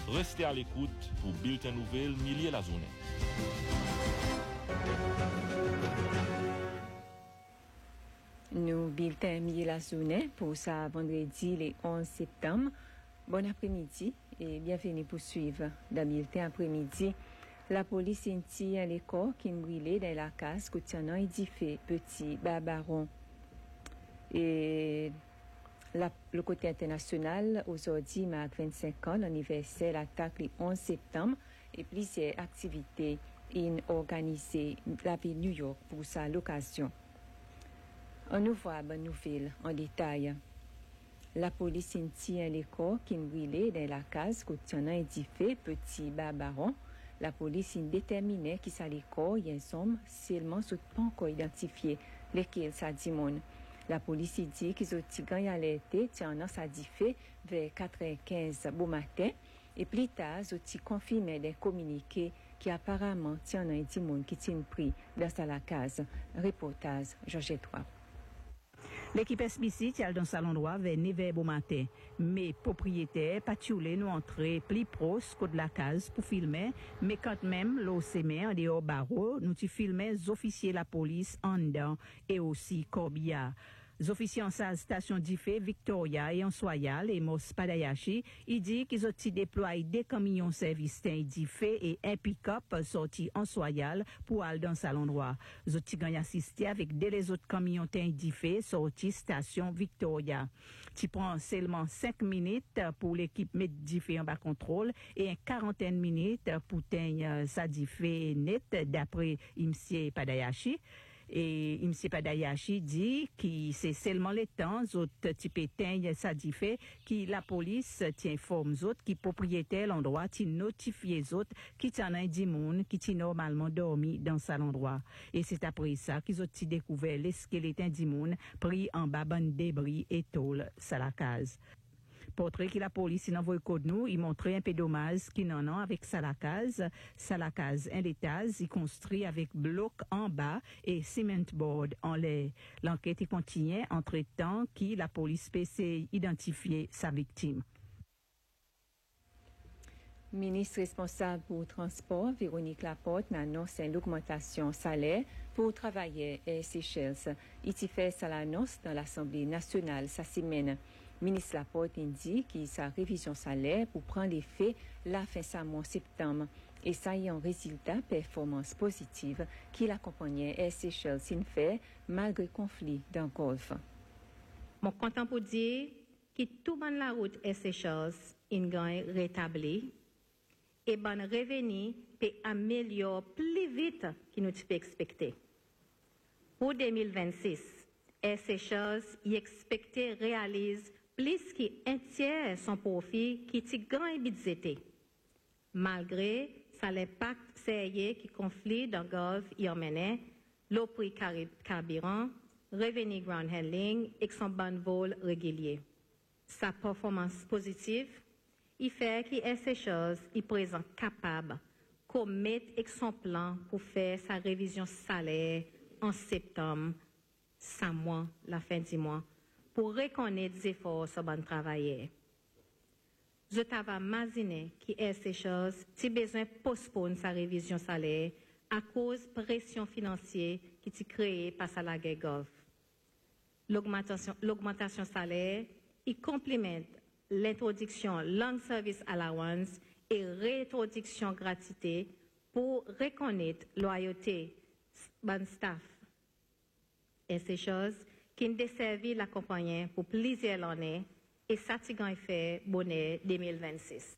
Restez à l'écoute pour Bulletin Nouvelle Milieu la journée. Nous bulletin milieu la journée pour ça vendredi le 11 septembre. Bon après-midi et bienvenue pour suivre dans bulletin après-midi. La police intime les corps qui brûlaient dans la case contenant édifié Petit Barbaron. Et le côté international, aujourd'hui marque 25 ans l'anniversaire l'attaque le 11 septembre et plusieurs activités organisées la ville de New York pour sa l'occasion. On nous voit bonne nouvelle en détail. La police intime les corps qui brûlaient dans la case contenant édifié Petit Barbaron. La police déterminait qui ça les corps y sont seulement sont pas encore identifiés lesquels ça dit mon. La police dit qu'ils ont tigran y alerté tiens ça dit fait vers 4h15 bon matin et plus tard ils ont confirmé des communiqués qui apparemment tiens un dit monde qui tient pris dans la case. Reportage Georges Trois. L'équipe SBC est dans le salon droit vers 9h bon matin. Mais propriétaires, patchoulés, nous entrés plus proche de la case pour filmer. Mais quand même, l'OCM en dehors barreau, nous filmons les officiers de la police en dedans et aussi Corbillard. Les officiers en sa station d'Ifé, Victoria et en Soyal et Mos Padayashi, ils disent qu'ils ont déployé des camions service d'Ifé et un pick-up sorti en Soyal pour aller dans le salon droit. Ils ont assisté avec les autres camions d'Ifé sorti station Victoria. Tu prends seulement 5 minutes pour l'équipe mettre d'Ifé en bas contrôle et une quarantaine de minutes pour tenir sa d'Ifé net d'après Imsie Padayashi. Et M. Padayashi dit que c'est seulement les temps, autres types ça dit fait, que la police tient forme autres, qui propriétaire l'endroit, qui notifie les autres, qui t'en a dit monde, qui t'y normalement dormi dans cet endroit. Et c'est après ça qu'ils ont découvert les squelettes du monde pris en bas de débris et tôle, ça la case. Portrait que la police il envoie code nous, il montrait un peu dommage qu'il n'en a avec Salakaz, un étage, il construit avec bloc en bas et cement board en l'air. L'enquête continue entre temps qui la police peut identifier sa victime. Ministre responsable pour le transport, Véronique Laporte, annonce une augmentation salaire pour travailler à Seychelles. Il fait ça l'annonce dans l'Assemblée nationale cette semaine. Ministre Laporte indique qu'il sa révision salaire pour prendre effet la fin ça mois septembre. Et ça y est un résultat performance positive qui l'accompagnait à Seychelles s'il fait malgré conflit dans le Golfe. Mon content pour dire que tout le la route à Seychelles est rétabli. Et bon revenu peut améliorer plus vite que nous peut expecter. Pour 2026, Seychelles y expecté réalise plus qu'un tiers son profit qui est grand budgété. Malgré ça l'impact sérieux qui conflit dans le Golfe y emmenait, le prix carburant, revenu ground handling et son bon vol régulier. Sa performance positive il fait que Seychelles est présent capable de mettre son plan pour faire sa révision salaire en septembre, 5 mois, la fin du mois, pour reconnaître des efforts sur bon travail. Je t'avais imaginé que Seychelles a besoin de postponer sa révision salaire à cause de la pression financière qui est créée par la guerre Golfe. L'augmentation salaire, il complémente l'introduction Long Service Allowance et réintroduction gratuité pour reconnaître loyauté bon staff. Et ces choses qui ont desservi la compagnie pour plusieurs années et satigant effet bonnet 2026.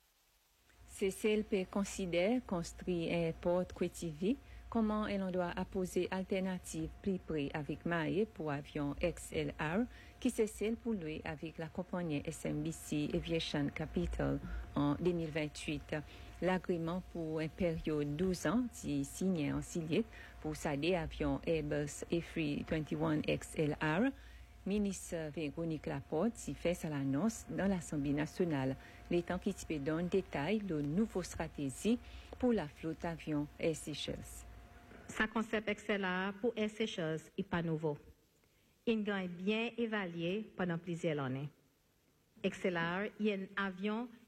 CCLP considère construire un port Quetivy. Comment elle doit apposer alternative plus près avec Maé pour avion XLR qui c'est celle pour lui avec la compagnie SMBC Aviation Capital en 2028. L'agrément pour une période 12 ans est signé en Silic pour sa des avions Airbus A321 XLR. Ministre Véronique Laporte s'y fait sa l'annonce dans l'Assemblée nationale. Les temps qui te donnent détail de nouvelles stratégies pour la flotte avion Air Seychelles. Sa concept XLR pour Air Seychelles n'est pas nouveau. Il a bien évalué pendant plusieurs années. XLR est un avion